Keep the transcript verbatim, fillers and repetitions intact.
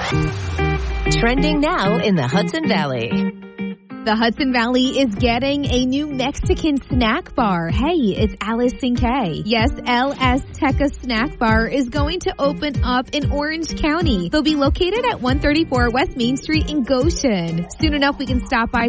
Trending now in the Hudson Valley. The Hudson Valley is getting a new Mexican snack bar. Hey, it's Alice Cinque. Yes, L S Teca Snack Bar is going to open up in Orange County. They'll be located at one thirty-four West Main Street in Goshen. Soon enough, we can stop by